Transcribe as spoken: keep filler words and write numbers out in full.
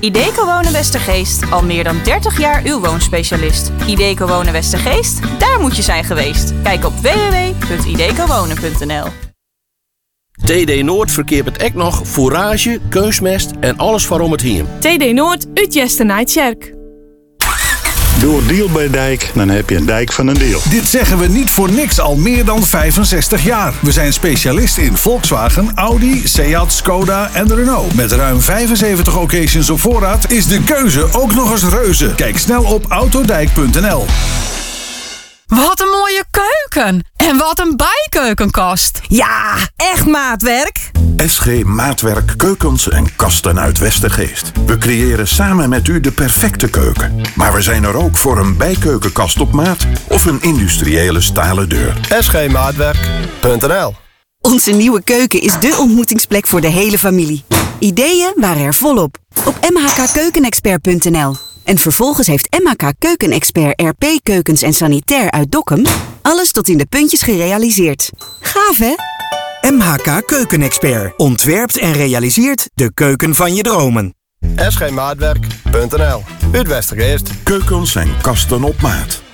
Ideco Wonen Westergeest, al meer dan dertig jaar uw woonspecialist. Ideco Wonen Westergeest, daar moet je zijn geweest. Kijk op w w w punt ideco wonen punt n l. T D Noord verkeert met ek nog fourage, keusmest en alles waarom het hiem. T D Noord, uit Jesternaitsjerk. Doe een deal bij Dijk, dan heb je een dijk van een deal. Dit zeggen we niet voor niks al meer dan vijfenzestig jaar. We zijn specialist in Volkswagen, Audi, Seat, Skoda en Renault. Met ruim vijfenzeventig occasions op voorraad is de keuze ook nog eens reuze. Kijk snel op autodijk punt n l. Wat een mooie keuken! En wat een bijkeukenkast! Ja, echt maatwerk! S G Maatwerk Keukens en Kasten uit Westergeest. We creëren samen met u de perfecte keuken. Maar we zijn er ook voor een bijkeukenkast op maat of een industriële stalen deur. S G Maatwerk punt n l. Onze nieuwe keuken is dé ontmoetingsplek voor de hele familie. Ideeën waren er volop op m h k keukenexpert punt n l. En vervolgens heeft M H K Keukenexpert R P Keukens en Sanitair uit Dokkum alles tot in de puntjes gerealiseerd. Gaaf, hè? M H K Keukenexpert ontwerpt en realiseert de keuken van je dromen. S G Maatwerk punt n l. Uit Westergeest. Keukens en kasten op maat.